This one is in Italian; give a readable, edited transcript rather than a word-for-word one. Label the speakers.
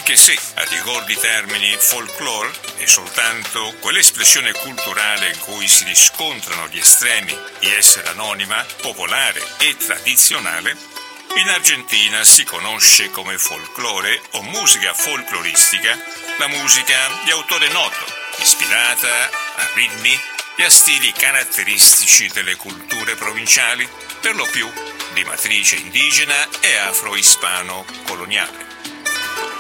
Speaker 1: anche se, a rigor di termini, folklore è soltanto quell'espressione culturale in cui si riscontrano gli estremi di essere anonima, popolare e tradizionale, in Argentina si conosce come folklore o musica folcloristica la musica di autore noto, ispirata a ritmi e a stili caratteristici delle culture provinciali, per lo più di matrice indigena e afro-ispano coloniale.